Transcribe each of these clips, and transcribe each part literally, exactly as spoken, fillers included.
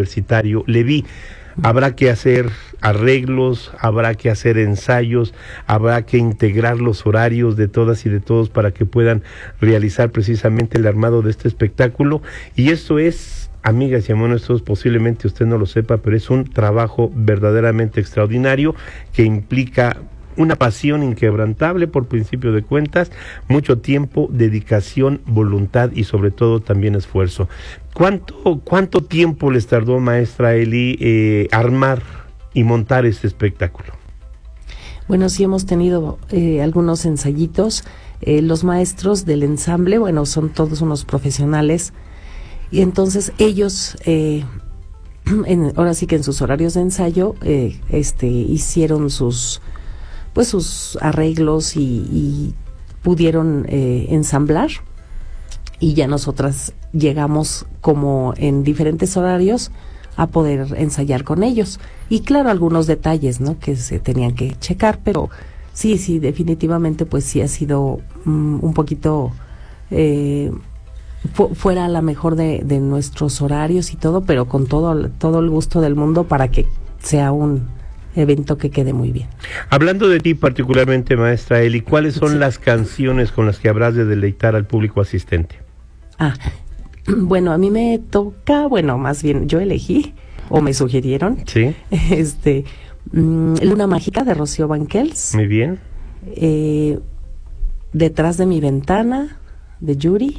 Universitario Leví. Habrá que hacer arreglos, habrá que hacer ensayos, habrá que integrar los horarios de todas y de todos para que puedan realizar precisamente el armado de este espectáculo. Y esto es, amigas y amigos, posiblemente usted no lo sepa, pero es un trabajo verdaderamente extraordinario que implica una pasión inquebrantable por principio de cuentas, mucho tiempo, dedicación, voluntad y sobre todo también esfuerzo. ¿Cuánto, cuánto tiempo les tardó, maestra Eli, eh, armar y montar este espectáculo? Bueno, sí hemos tenido eh, algunos ensayitos. Eh, los maestros del ensamble, bueno, son todos unos profesionales y entonces ellos, eh, en, ahora sí que en sus horarios de ensayo, eh, este, hicieron sus pues sus arreglos y, y pudieron eh, ensamblar, y ya nosotras llegamos como en diferentes horarios a poder ensayar con ellos. Y claro, algunos detalles, ¿no?, que se tenían que checar, pero sí, sí, definitivamente pues sí ha sido um, un poquito eh, fu- fuera a la mejor de, de nuestros horarios y todo, pero con todo, todo el gusto del mundo para que sea un evento que quede muy bien. Hablando de ti particularmente, maestra Eli, ¿cuáles son Sí. las canciones con las que habrás de deleitar al público asistente? Ah, bueno, a mí me toca, bueno, más bien yo elegí, o me sugirieron, Sí, este, mm, Luna Mágica de Rocío Banquels, muy bien. eh, Detrás de mi ventana de Yuri,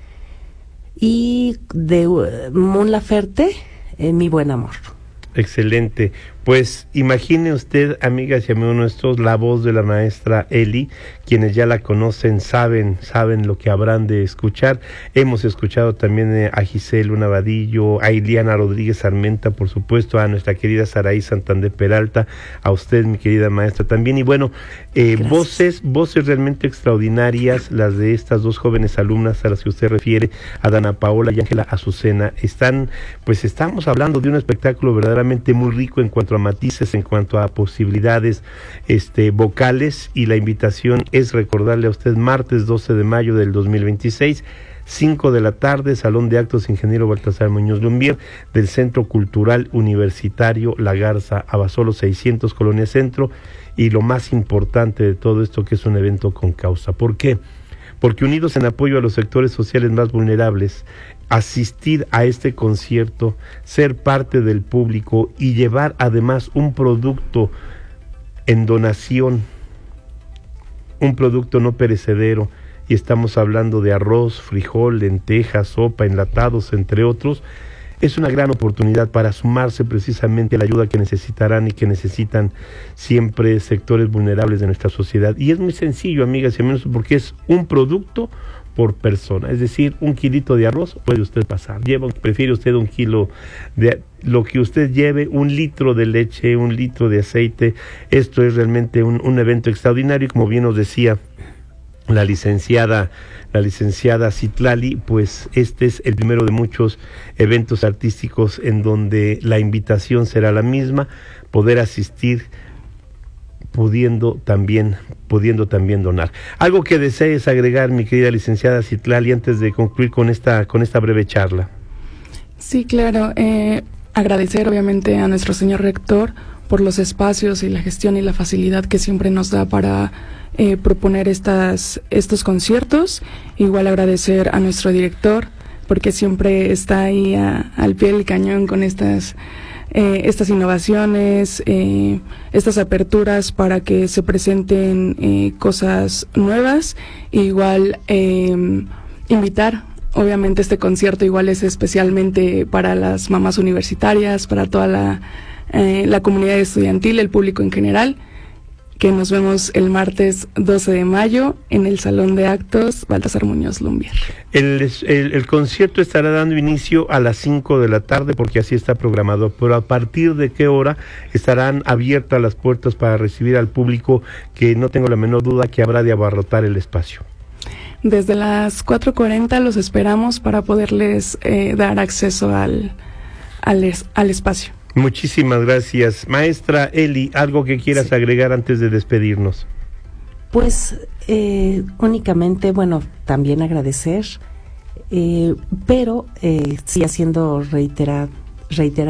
y de uh, Mon Laferte, eh, Mi buen amor. Excelente. Pues imagine usted, amigas y amigos nuestros, la voz de la maestra Eli. Quienes ya la conocen saben, saben lo que habrán de escuchar. Hemos escuchado también eh, a Giselle Luna Vadillo, a Iliana Rodríguez Armenta, por supuesto, a nuestra querida Saraí Santander Peralta, a usted, mi querida maestra, también. Y bueno, eh, voces, voces realmente extraordinarias, las de estas dos jóvenes alumnas a las que usted refiere, a Dana Paola y Ángela Azucena. Están, pues estamos hablando de un espectáculo verdaderamente muy rico en cuanto a matices, en cuanto a posibilidades este, vocales, y la invitación es recordarle a usted martes doce de mayo del dos mil veintiséis, cinco de la tarde, Salón de Actos Ingeniero Baltasar Muñoz Lumbier, del Centro Cultural Universitario La Garza, Abasolo seiscientos, Colonia Centro. Y lo más importante de todo esto, que es un evento con causa. ¿Por qué? Porque unidos en apoyo a los sectores sociales más vulnerables, asistir a este concierto, ser parte del público y llevar además un producto en donación, un producto no perecedero, y estamos hablando de arroz, frijol, lentejas, sopa, enlatados, entre otros, es una gran oportunidad para sumarse precisamente a la ayuda que necesitarán y que necesitan siempre sectores vulnerables de nuestra sociedad. Y es muy sencillo, amigas y amigos, porque es un producto por persona, es decir, un kilito de arroz puede usted pasar, lleva, prefiere usted un kilo de lo que usted lleve, un litro de leche, un litro de aceite. Esto es realmente un, un evento extraordinario, y como bien nos decía la licenciada la licenciada Citlali, pues este es el primero de muchos eventos artísticos en donde la invitación será la misma, poder asistir pudiendo también pudiendo también donar. Algo que desees agregar, mi querida licenciada Citlali, antes de concluir con esta con esta breve charla. Sí, claro, eh, agradecer obviamente a nuestro señor rector por los espacios y la gestión y la facilidad que siempre nos da para eh, proponer estas estos conciertos. Igual agradecer a nuestro director, porque siempre está ahí a, al pie del cañón con estas Eh, estas innovaciones, eh, estas aperturas para que se presenten eh, cosas nuevas. Igual eh, invitar, obviamente este concierto igual es especialmente para las mamás universitarias, para toda la, eh, la comunidad estudiantil, el público en general, que nos vemos el martes doce de mayo en el Salón de Actos Baltasar Muñoz Lumbier. El, el, el concierto estará dando inicio a las cinco de la tarde, porque así está programado, pero ¿a partir de qué hora estarán abiertas las puertas para recibir al público, que no tengo la menor duda que habrá de abarrotar el espacio? Desde las cuatro cuarenta los esperamos para poderles eh, dar acceso al, al, es, al espacio. Muchísimas gracias. Maestra Eli, ¿algo que quieras sí. agregar antes de despedirnos? Pues eh, únicamente, bueno, también agradecer, eh, pero eh, sí haciendo reiterar, reiterar